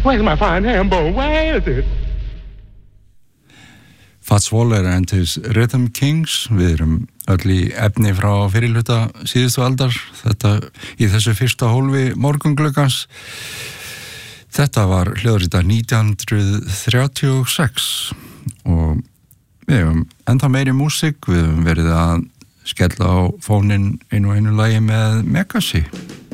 Where's my fine ham bone? Where is it? Fats Waller and his Rhythm Kings. Við erum öll í efni frá fyrirhluta síðustu aldar. Þetta í þessu fyrsta hólfi morgungluggans. Þetta var hljóðrita 1936 og við hefum ennþá meiri músík. Við hefum verið að skella á fóninn einu lagi með Megasi.